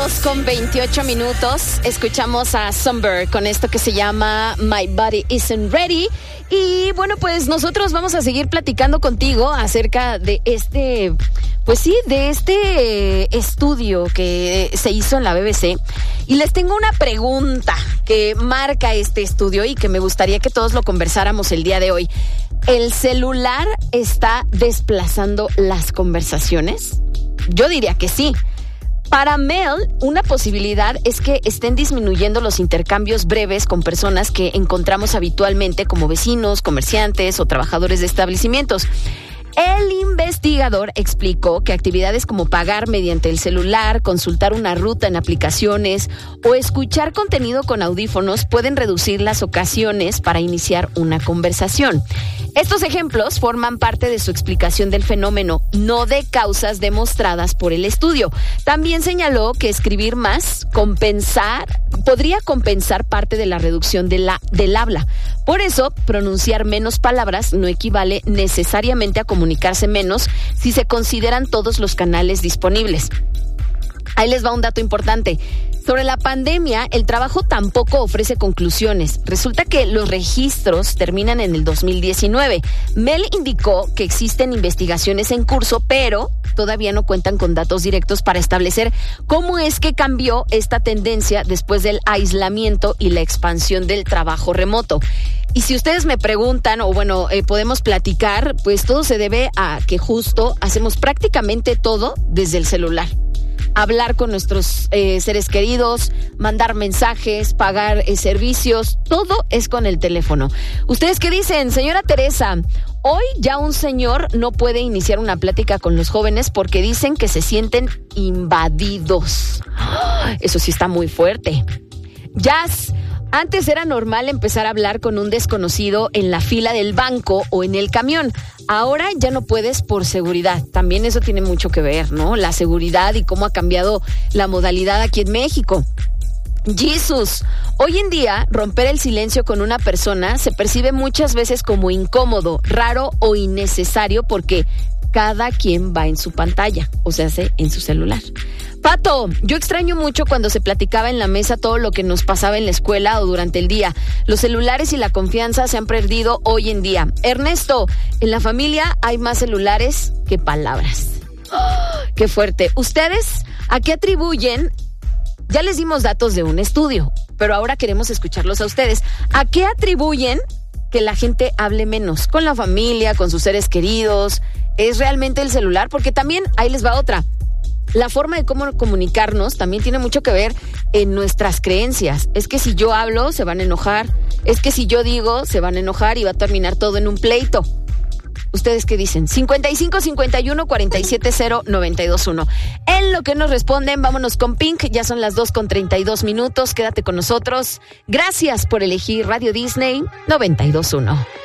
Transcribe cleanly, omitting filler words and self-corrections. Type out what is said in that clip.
2:28. Escuchamos a Sunbird con esto que se llama My Body Isn't Ready. Y bueno, pues nosotros vamos a seguir platicando contigo acerca de este estudio que se hizo en la BBC. Y les tengo una pregunta que marca este estudio y que me gustaría que todos lo conversáramos el día de hoy. ¿El celular está desplazando las conversaciones? Yo diría que sí. Para Mel, una posibilidad es que estén disminuyendo los intercambios breves con personas que encontramos habitualmente como vecinos, comerciantes o trabajadores de establecimientos. El investigador explicó que actividades como pagar mediante el celular, consultar una ruta en aplicaciones o escuchar contenido con audífonos pueden reducir las ocasiones para iniciar una conversación. Estos ejemplos forman parte de su explicación del fenómeno, no de causas demostradas por el estudio. También señaló que escribir más podría compensar parte de la reducción del habla. Por eso, pronunciar menos palabras no equivale necesariamente a comunicarse menos si se consideran todos los canales disponibles. Ahí les va un dato importante. Sobre la pandemia, el trabajo tampoco ofrece conclusiones. Resulta que los registros terminan en el 2019. Mel indicó que existen investigaciones en curso, pero todavía no cuentan con datos directos para establecer cómo es que cambió esta tendencia después del aislamiento y la expansión del trabajo remoto. Y si ustedes me preguntan, podemos platicar, pues todo se debe a que justo hacemos prácticamente todo desde el celular. Hablar con nuestros seres queridos, mandar mensajes, pagar servicios, todo es con el teléfono. ¿Ustedes qué dicen? Señora Teresa, hoy ya un señor no puede iniciar una plática con los jóvenes porque dicen que se sienten invadidos. Eso sí está muy fuerte. Jazz, antes era normal empezar a hablar con un desconocido en la fila del banco o en el camión. Ahora ya no puedes por seguridad. También eso tiene mucho que ver, ¿no? La seguridad y cómo ha cambiado la modalidad aquí en México. Jesús, hoy en día romper el silencio con una persona se percibe muchas veces como incómodo, raro o innecesario porque cada quien va en su pantalla, o sea, en su celular. Pato, yo extraño mucho cuando se platicaba en la mesa todo lo que nos pasaba en la escuela o durante el día. Los celulares y la confianza se han perdido hoy en día. Ernesto, en la familia hay más celulares que palabras. ¡Oh, qué fuerte! ¿Ustedes a qué atribuyen? Ya les dimos datos de un estudio, pero ahora queremos escucharlos a ustedes. ¿A qué atribuyen que la gente hable menos? ¿Con la familia, con sus seres queridos? ¿Es realmente el celular? Porque también, ahí les va otra. La forma de cómo comunicarnos también tiene mucho que ver en nuestras creencias. Es que si yo hablo, se van a enojar. Es que si yo digo, se van a enojar y va a terminar todo en un pleito. ¿Ustedes qué dicen? 55 51 47 0 92 1. En lo que nos responden, vámonos con Pink. Ya son las 2:32. Quédate con nosotros. Gracias por elegir Radio Disney 92.1.